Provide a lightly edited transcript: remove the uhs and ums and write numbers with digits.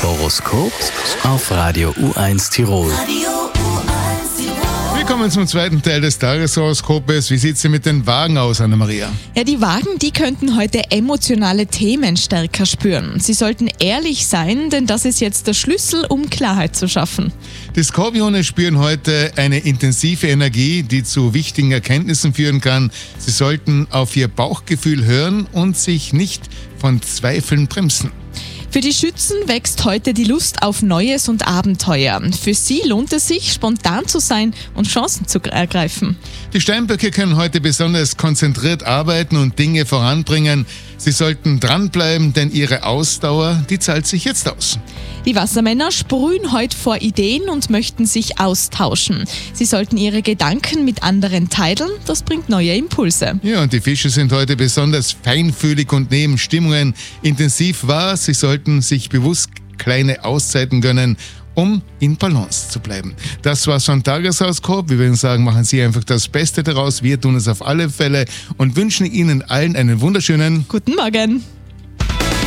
Horoskop auf Radio U1 Tirol. Willkommen zum zweiten Teil des Tageshoroskopes. Wie sieht es mit den Wagen aus, Anna-Maria? Ja, die Wagen, die könnten heute emotionale Themen stärker spüren. Sie sollten ehrlich sein, denn das ist jetzt der Schlüssel, um Klarheit zu schaffen. Die Skorpione spüren heute eine intensive Energie, die zu wichtigen Erkenntnissen führen kann. Sie sollten auf ihr Bauchgefühl hören und sich nicht von Zweifeln bremsen. Für die Schützen wächst heute die Lust auf Neues und Abenteuer. Für sie lohnt es sich, spontan zu sein und Chancen zu ergreifen. Die Steinböcke können heute besonders konzentriert arbeiten und Dinge voranbringen. Sie sollten dranbleiben, denn ihre Ausdauer, die zahlt sich jetzt aus. Die Wassermänner sprühen heute vor Ideen und möchten sich austauschen. Sie sollten ihre Gedanken mit anderen teilen, das bringt neue Impulse. Ja, und die Fische sind heute besonders feinfühlig und nehmen Stimmungen intensiv wahr. Sie sollten sich bewusst kleine Auszeiten gönnen, um in Balance zu bleiben. Das war's vom Tageshoroskop. Wir würden sagen, machen Sie einfach das Beste daraus. Wir tun es auf alle Fälle und wünschen Ihnen allen einen wunderschönen Guten Morgen!